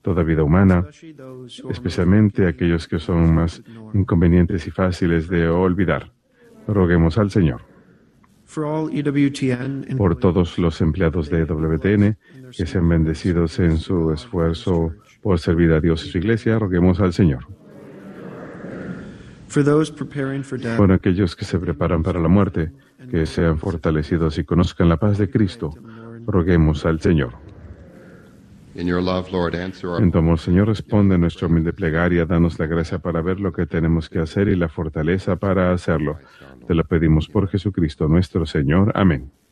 toda vida humana, especialmente aquellos que son más inconvenientes y fáciles de olvidar. Roguemos al Señor. Por todos los empleados de EWTN que sean bendecidos en su esfuerzo por servir a Dios y su iglesia, roguemos al Señor. Por aquellos que se preparan para la muerte, que sean fortalecidos y conozcan la paz de Cristo, roguemos al Señor. En tu amor, Señor, responde nuestra humilde plegaria, danos la gracia para ver lo que tenemos que hacer y la fortaleza para hacerlo. Te lo pedimos por Jesucristo nuestro Señor. Amén.